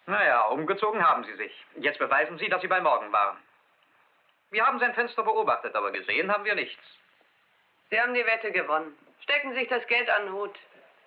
Naja, umgezogen haben Sie sich. Jetzt beweisen Sie, dass Sie bei Morgen waren. Wir haben sein Fenster beobachtet, aber gesehen haben wir nichts. Sie haben die Wette gewonnen. Stecken Sie sich das Geld an den Hut.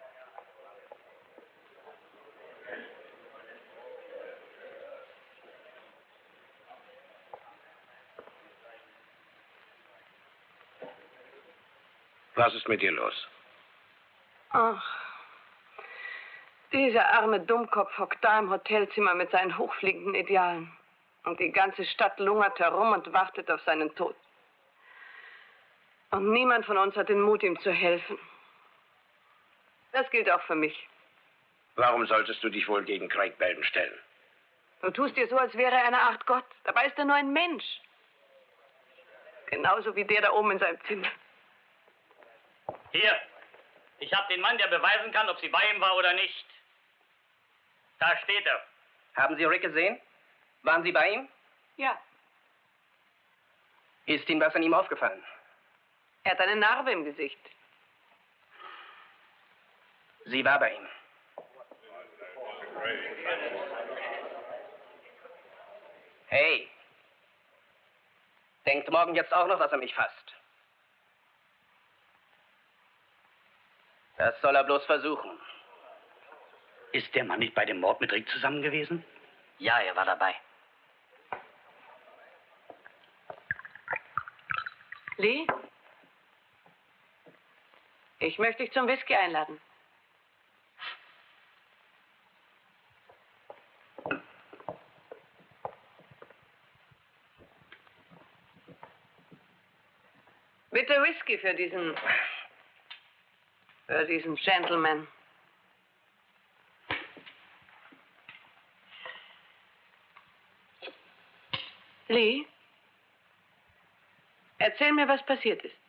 Was ist mit dir los? Ach, dieser arme Dummkopf hockt da im Hotelzimmer mit seinen hochfliegenden Idealen. Und die ganze Stadt lungert herum und wartet auf seinen Tod. Und niemand von uns hat den Mut, ihm zu helfen. Das gilt auch für mich. Warum solltest du dich wohl gegen Craig Belden stellen? Du tust dir so, als wäre er eine Art Gott. Dabei ist er nur ein Mensch. Genauso wie der da oben in seinem Zimmer. Hier, ich habe den Mann, der beweisen kann, ob sie bei ihm war oder nicht. Da steht er. Haben Sie Rick gesehen? Waren Sie bei ihm? Ja, Ist Ihnen was an ihm aufgefallen? er hat eine Narbe im Gesicht. Sie war bei ihm. Hey. Denkt Morgen jetzt auch noch, dass er mich fasst? Das soll er bloß versuchen. Ist der Mann nicht bei dem Mord mit Rick zusammen gewesen? Ja, er war dabei. Lee? Ich möchte dich zum Whisky einladen. Bitte Whisky für diesen Gentleman. Lee? Erzähl mir, was passiert ist.